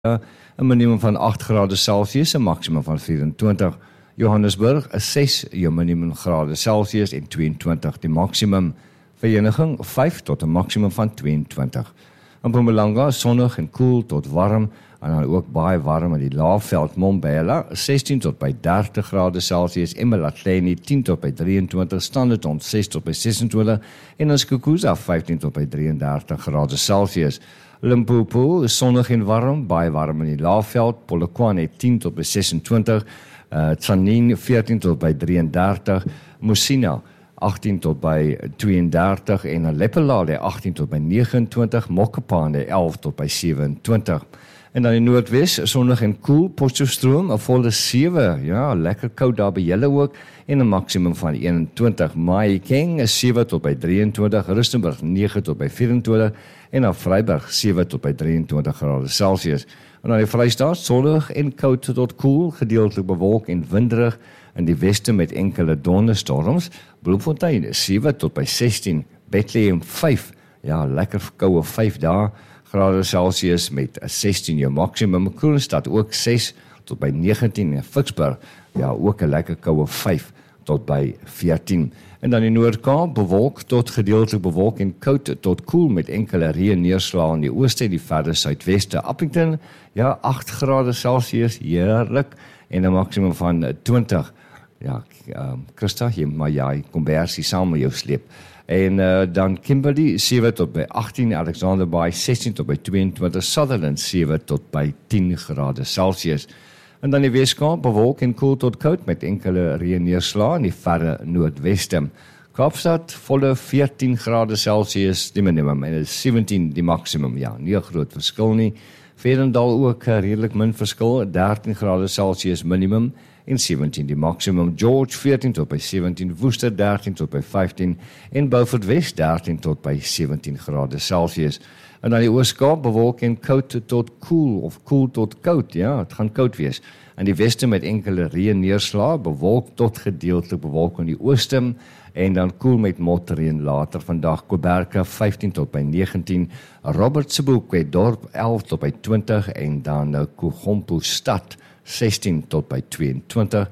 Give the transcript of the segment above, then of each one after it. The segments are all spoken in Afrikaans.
'n minimum van 8 grade Celsius, 'n maksimum van 24. Johannesburg, 'n 6 minimum grade Celsius en 22 die maksimum. Vereniging, 5 tot 'n maksimum van 22. In Mpumalanga, sonnig en koel tot warm, en dan ook baie warm in die Laagveld, Mbombela, 16 tot by 30 grade Celsius, eMalahleni 10 tot by 23, Standerton 6 tot by 26, en in Skukuza 15 tot by 33 grade Celsius. Limpopo is sonnig en warm, baie warm in die Laagveld, Polokwane 10 tot by 26, Tzaneen 14 tot by 33, Musina 18 tot by 32 en Lepelale 18 tot by 29, Mokopane 11 tot by 27. En dan in Noordwes, sonnig en koel, Potchefstroom, 'n volle 7, ja, lekker koud daar by julle ook, en 'n maksimum van 21. Mahikeng is 7 tot by 23, Rustenburg 9 tot by 24, en dan Vryburg 7 tot by 23 grade Celsius. En dan die Vrystaat, sonnig en koud tot koel, gedeeltelik bewolk en winderig, in die weste met enkele donderstorms. Bloemfontein is 7 tot by 16, Bethlehem 5, ja, lekker koue 5 dae, grade Celsius met 'n 16 jou maksimum. Kroonstad ook 6 tot by 19 en Ficksburg, ja, ook 'n lekker koue 5 tot by 14. En dan in Noord-Kaap bewolk tot gedeeltelik bewolk en koud tot koel met enkele reën neerslae in die ooste en die verder suidweste. Appington, ja, 8 grade Celsius, heerlik, en 'n maksimum van 20. Ja, Christa, jy kombersie saam met jou sleep. En dan Kimberley 7 tot by 18, Alexander Bay 16 tot by 22, Sutherland 7 tot by 10 grade Celsius. En dan die Weskaap bewolk en koel tot koud met enkele reën neerslae in die verre noordweste. Kaapstad volle 14 grade Celsius die minimum en 17 die maksimum. Ja, nie 'n groot verskil nie. Vredendal ook redelik min verskil, 13 grade Celsius minimum en 17 die maksimum. George 14 tot by 17, Worcester 13 tot by 15 en Beaufort West 13 tot by 17 grade Celsius. En dan die Oos-Kaap bewolk en koud tot koel of koel tot koud, ja, het gaan koud wees. In die weste met enkele reën neerslae, bewolk tot gedeeltelik bewolk in die ooste en dan koel met motreën later vandag. Koberka 15 tot by 19, Robert Sebokwe dorp 11 tot by 20 en dan Kugompo stad 16 tot by 22,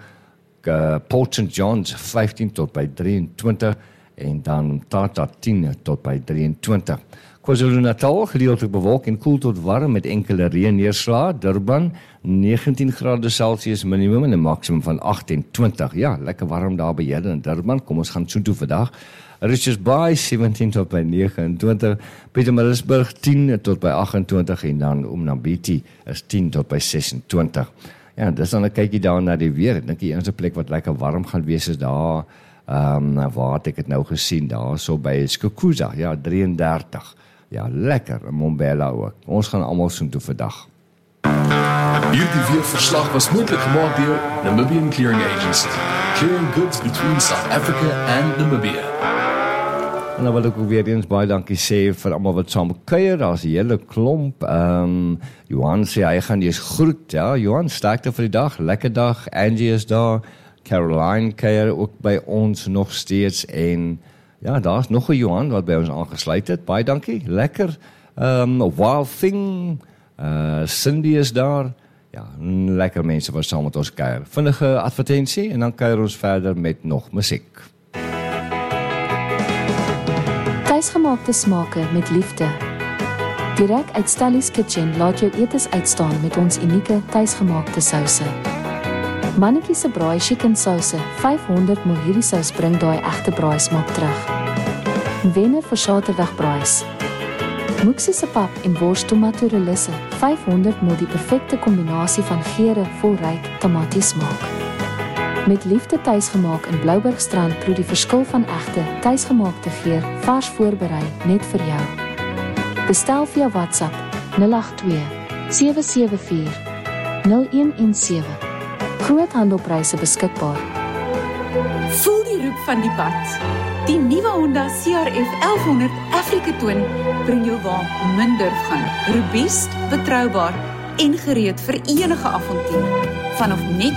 Port St. John's 15 tot by 23 en dan Tata 10 tot by 23. KwaZulu-Natal gedeeltelik bewolk en koel tot warm met enkele reën neerslae. Durban 19 grade Celsius minimum en 'n maksimum van 28. Ja, lekker warm daar by julle in Durban. Kom ons gaan soontoe vandag. Richards Bay 17 tot by 29, Pietermaritzburg 10 tot by 28 en dan Umnambiti is 10 tot by 26. Ja, dis dan 'n kykie daar na die weer. Ek dink die enigste plek wat lekker warm gaan wees is daar, waar het ek het nou gesien, daar so by Skukuza, ja, 33. Ja, lekker, in Mbombela ook. Ons gaan almal soontoe vandag. Hierdie weerverslag was moontlik gemaak deur Namibian Clearing Agency. Clearing goods between South Africa and Namibia. En dan wil ek ook weer eens baie dankie sê vir almal wat saam kuier. Daar's 'n hele klomp. Johan sê hy gaan eers groet. Ja, Johan, sterkte vir die dag. Lekker dag. Angie is daar. Caroline kuier ook by ons nog steeds en ja, daar's nog 'n Johan wat by ons aangesluit het. Baie dankie. Lekker. Wild Thing. Cindy is daar. Ja, lekker mense wat saam met ons kuier. Vinnige advertensie en dan kuier ons verder met nog musiek. Tuisgemaakte smake met liefde. Direk uit Stellies Kitchen laat jou etes uitstaan met ons unieke tuisgemaakte souse. Mannetjie se braai chicken souse, 500 ml hierdie sous bring daai egte braai smaak terug. Wenner vir Saterdagbraais. Moeksie se pap en wors tomato relisse, 500 ml die perfekte kombinasie van geure vol ryk tomatiesmaak. Met liefde tuisgemaak in Bloubergstrand proe die verskil van egte tuisgemaakte geur, vars voorberei net vir jou. Bestel via WhatsApp 082 774 0117. Groothandelpryse beskikbaar. Voel die roep van die pad. Die nuwe Honda CRF 1100 Afrika Twin bring jou waar minder gaan. Robuust, betroubaar en gereed vir enige avontuur. Vanaf net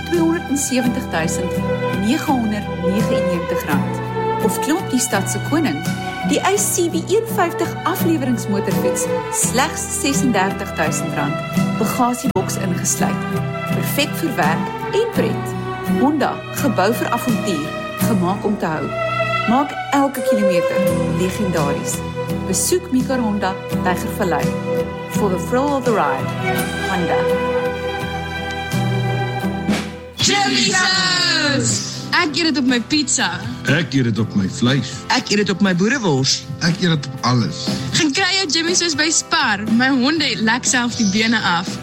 R270.999. Of klop die stadse koning. Die Ace CB 150 afleweringsmotorfiets slegs R36.000. bagasieboks ingesluit. Perfek vir werk en pret. Honda, gebou vir avontuur, gemaak om te hou. Maak elke kilometer legendaries. Besoek Mekar Honda, Tygervallei. For the thrill of the ride, Honda. Chili sauce! Ek eet dit op my pizza. Ek eet dit op my vleis. Ek eet dit op my boerewors. Ek eet dit op alles. Gaan kry jou Jimmy sauce by Spar. My honde lek self die bene af.